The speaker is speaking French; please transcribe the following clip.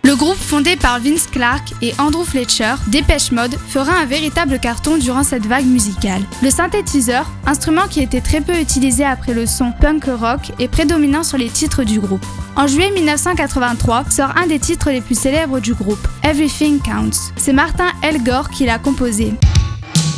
Le groupe fondé par Vince Clarke et Andrew Fletcher, Depeche Mode, fera un véritable carton durant cette vague musicale. Le synthétiseur, instrument qui était très peu utilisé après le son punk rock, est prédominant sur les titres du groupe. En juillet 1983 sort un des titres les plus célèbres du groupe, Everything Counts. C'est Martin Elgore qui l'a composé.